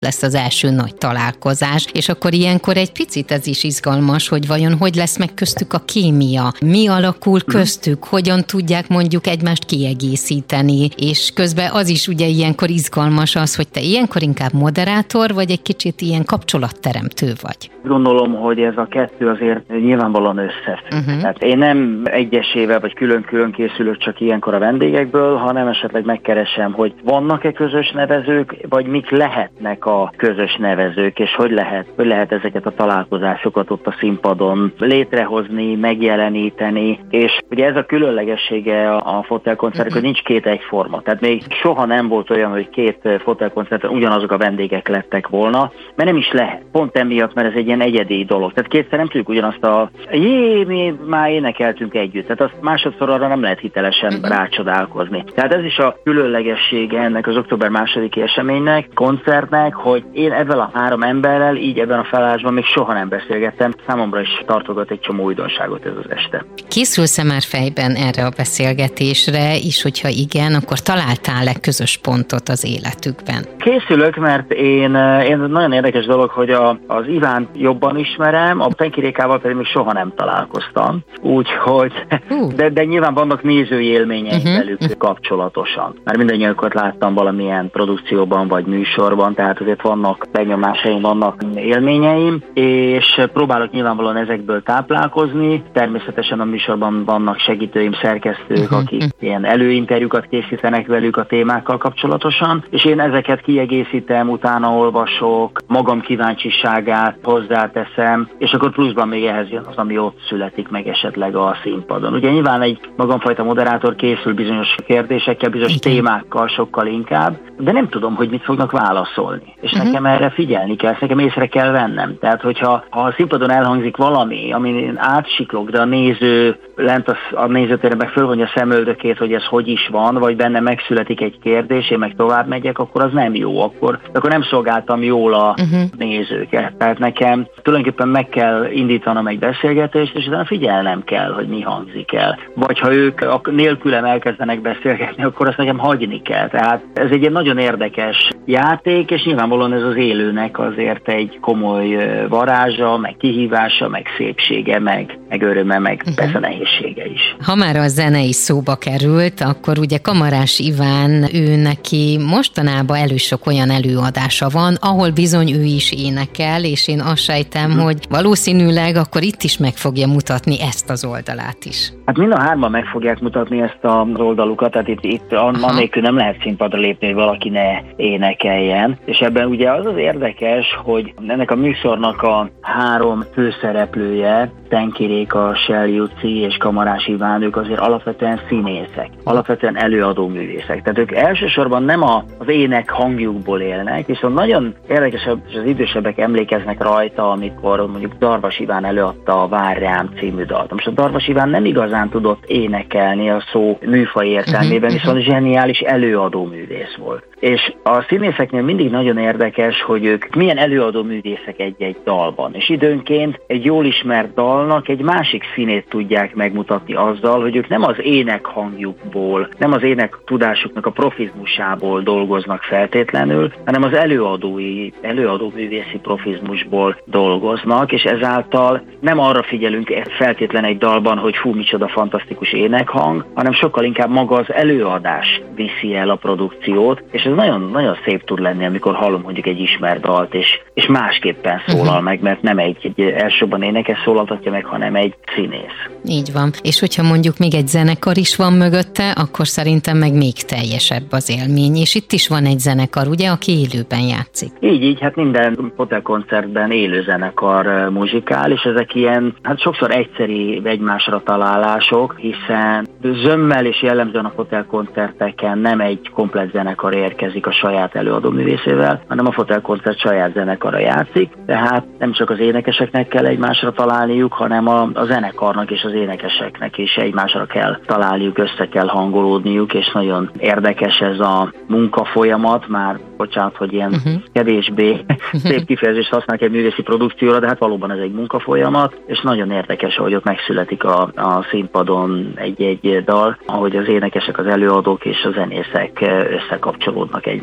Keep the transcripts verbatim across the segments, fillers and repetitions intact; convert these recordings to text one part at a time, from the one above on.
lesz az első nagy találkozás, és akkor ilyenkor egy picit ez is izgalmas, hogy vajon hogy lesz meg köztük a kémia, mi alakul köztük, hogyan tudják mondjuk egymást kiegészíteni, és közben az is ugye ilyenkor izgalmas az, hogy te ilyenkor inkább moderátor, vagy egy kicsit ilyen kapcsolatteremtő vagy. Gondolom, hogy ez a kettő azért nyilvánvalóan összefügg. Uh-huh. Tehát én nem egyesével vagy külön-külön készülök csak ilyenkor a vendégekből, hanem esetleg megkeresem, hogy vannak-e közös nevezők, vagy mik lehetnek a közös nevezők, és hogy lehet, hogy lehet ezeket a találkozásokat ott a színpadon létrehozni, megjeleníteni, és ugye ez a különlegessége a fotelkoncertnek, uh-huh. hogy nincs két egyforma. Tehát még soha nem volt olyan, hogy két fotelkoncerten ugyanazok a vendégek lettek volna, mert nem is lehet. Pont emiatt, mert ez egy ilyen egyedi dolog. Tehát kétszer nem tudjuk ugyanazt a jé, mi már énekeltünk együtt. Tehát azt másodszor arra nem lehet hitelesen uh-huh. rácsodálkozni. Tehát ez is a különlegessége ennek az október másodiki eseménynek, koncertnek, hogy én ebben a három emberrel így ebben a felállásban még soha nem beszélgettem. Számomra is tartogat egy csomó újdonságot ez az este. Készülsz-e már fejben erre a beszélgetésre, és hogyha igen, akkor találtál-e közös pontot az életükben? Készülök, mert én, én nagyon érdekes dolog, hogy a, az Ivánt jobban ismerem, a Tenki Rékával pedig még soha nem találkoztam. Úgyhogy, uh. de, de nyilván vannak nézői élményeim uh-huh. velük uh-huh. kapcsolatosan. Már mindannyiukat láttam valamilyen produkcióban vagy műsorban, tehát azért vannak benyomásaim, vannak élményeim, és próbálok nyilvánvalóan ezekből táplálkozni. Természetesen a műsorban vannak segítőim, szerkesztők, uh-huh. akik ilyen előinterjúkat készítenek velük a témákkal kapcsolatosan, és én ezeket kiegészítem, utána olvasok, magam kíváncsiságát hozzáteszem, és akkor pluszban még ehhez jön az, ami ott születik meg esetleg a színpadon. Ugye nyilván egy magamfajta moderátor készül bizonyos kérdésekkel, bizonyos Igen. témákkal sokkal inkább, de nem tudom, hogy mit fognak válaszolni. És uh-huh. nekem erre figyelni kell, nekem észre kell vennem. Tehát, hogyha ha a színpadon elhangzik valami, amin én átsiklok, de a néző lent a, a nézőtéren meg fölvonja a szemöldökét, hogy ez hogy is van, vagy benne megszületik egy kérdés, én meg tovább megyek, akkor az nem jó. Akkor, akkor nem szolgáltam jól a uh-huh. nézőket. Tehát nekem tulajdonképpen meg kell indítanom egy beszélgetést, és utána figyelnem kell, hogy mi hangzik el. Vagy ha ők nélkülem elkezdenek beszélgetni, akkor azt nekem hagyni kell. Tehát ez egy ilyen nagyon érdekes játék, és nyilvánvalóan ez az élőnek azért egy komoly varázsa, meg kihívása, meg szépsége, meg, meg öröme, meg uh-huh. persze nehézsége is. Ha már a zene is szóba került, akkor ugye Kamarás Iván, ő neki mostanában elő sok olyan előadása van, ahol bizony ő is énekel, és én azt sejtem, uh-huh. hogy valószínűleg akkor itt is meg fogja mutatni ezt az oldalát is. Hát mind a hárman meg fogják mutatni ezt az oldalukat, tehát itt, itt annélkül nem lehet színpadra lépni, hogy valaki ne énekeljen. És ebben ugye az az érdekes, hogy ennek a műsornak a három főszereplője, Tenki Réka, Sel Juci és Kamarás Iván, ők azért alapvetően színészek, alapvetően előadó művészek. Tehát ők elsősorban nem a, az ének hangjukból élnek, és nagyon érdekes, és az idősebbek emlékeznek rajta, amikor mondjuk Darvas Iván előadta a Várj rám című dalt. Most a Darvas Iván nem igazán tudott énekelni a szó műfaj értelmében, viszont zseniális előadó művész volt. És a színészeknél mindig nagyon érdekes, hogy ők milyen előadó művészek egy-egy dalban. És időnként egy jól ismert dalnak egy másik színét tudják megmutatni azzal, hogy ők nem az ének hangjukból, nem az ének tudásuknak a profizmusából dolgoznak feltétlenül, hanem az előadói, előadó művészi profizmusból dolgoznak, és ezáltal nem arra figyelünk feltétlen egy dalban, hogy fú, micsoda fantasztikus énekhang, hanem sokkal inkább maga az előadás viszi el a produkciót, és ez nagyon, nagyon szép tud lenni, amikor hallom mondjuk egy ismert dalt, és, és másképpen szólal uh-huh. meg, mert nem egy, egy elsőbben énekes szólaltatja meg, hanem egy színész. Így van. És hogyha mondjuk még egy zenekar is van mögötte, akkor szerintem meg még teljesebb az élmény. És itt is van egy zenekar, ugye, aki élőben játszik. Így, így, hát minden fotelkoncertben élő zenekar muzsikál, és ezek ilyen, hát sokszor egyszeri egymásra találások, hiszen zömmel és jellemzően a fotelkoncerteken nem egy komplett zenekar érkezik a saját előadó művészével, hanem a fotelkoncert saját zenekara játszik, tehát nem csak az énekeseknek kell egymásra találniuk, hanem a, a zenekarnak és az énekeseknek is egymásra kell találniuk, össze kell hangolódniuk, és nagyon érdekes ez a munkafolyamat, már bocsánat, hogy ilyen uh-huh. kevésbé szép kifejezést használják egy művészi produkcióra, de hát valóban ez egy munkafolyamat, és nagyon érdekes, hogy ott megszületik a, a színpadon egy-egy dal, ahogy az énekesek, az előadók és a zenészek összekapcsolódnak egymással a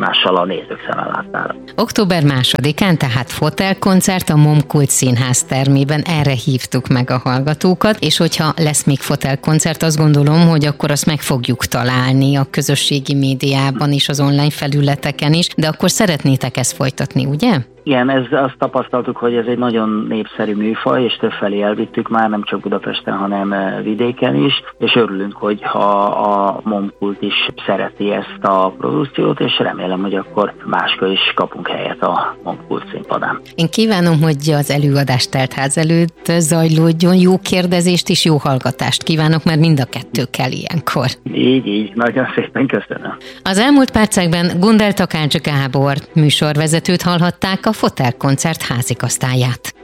nézők szeme láttára. október másodikán, tehát fotelkoncert a Momkult Színház termében, erre hívtuk meg a hallgatókat, és hogyha lesz még fotelkoncert, azt gondolom, hogy akkor azt meg fogjuk találni a közösségi médiában is, az online felületeken is, de akkor szeretnétek ezt folytatni, ugye? Igen, ez, azt tapasztaltuk, hogy ez egy nagyon népszerű műfaj, és többfelé elvittük már, nem csak Budapesten, hanem vidéken is, és örülünk, hogy ha a Momkult is szereti ezt a produkciót, és remélem, hogy akkor máskor is kapunk helyet a Momkult színpadán. Én kívánom, hogy az előadás teltház előtt zajlódjon, jó kérdezést és jó hallgatást kívánok, mert mind a kettő kell ilyenkor. Így, így, nagyon szépen köszönöm. Az elmúlt percekben Gundel Takács Gábor műsorvezetőt hallhatták, a fotelkoncert házigazdáját.